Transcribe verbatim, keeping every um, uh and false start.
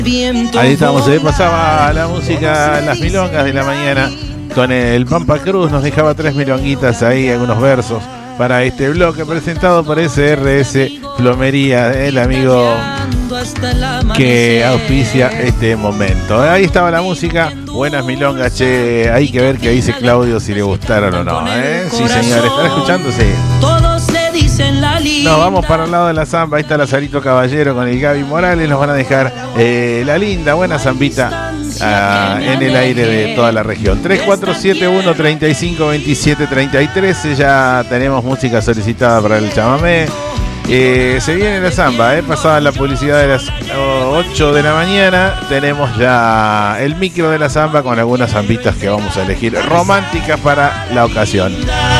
Ahí estamos, eh, pasaba la música, las milongas de la mañana con el Pampa Cruz, nos dejaba tres milonguitas ahí, algunos versos para este bloque presentado por S R S Plomería, el amigo que auspicia este momento. Ahí estaba la música, buenas milongas, che, hay que ver qué dice Claudio si le gustaron o no, ¿eh? Sí, señor, ¿están escuchando? Sí. Nos vamos para el lado de la zamba, ahí está Lazarito Caballero con el Gaby Morales, nos van a dejar eh, la linda, buena zambita uh, en el aire de toda la región. Tres cuatro siete uno, treinta y cinco, veintisiete, treinta y tres, ya tenemos música solicitada para el chamamé. Eh, se viene la zamba, eh, pasada la publicidad de las ocho de la mañana, tenemos ya el micro de la zamba con algunas zambitas que vamos a elegir románticas para la ocasión.